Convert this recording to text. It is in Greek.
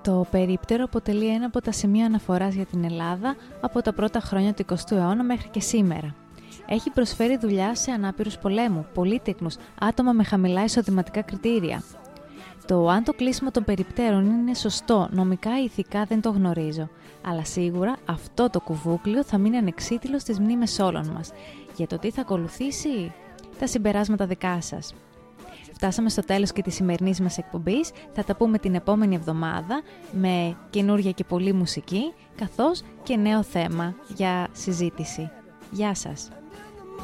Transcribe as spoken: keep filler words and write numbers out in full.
Το περίπτερο αποτελεί ένα από τα σημεία αναφοράς για την Ελλάδα από τα πρώτα χρόνια του εικοστού αιώνα μέχρι και σήμερα. Έχει προσφέρει δουλειά σε ανάπηρους πολέμου, πολίτεκνους, άτομα με χαμηλά εισοδηματικά κριτήρια. Το αν το κλείσιμο των περιπτέρων είναι σωστό, νομικά ή ηθικά δεν το γνωρίζω, αλλά σίγουρα αυτό το κουβούκλιο θα μείνει ανεξίτηλο στις μνήμες όλων μας. Για το τι θα ακολουθήσει, τα συμπεράσματα δικά σας. Φτάσαμε στο τέλος και της σημερινής μας εκπομπής. Θα τα πούμε την επόμενη εβδομάδα με καινούργια και πολλή μουσική, καθώς και νέο θέμα για συζήτηση. Γεια σας!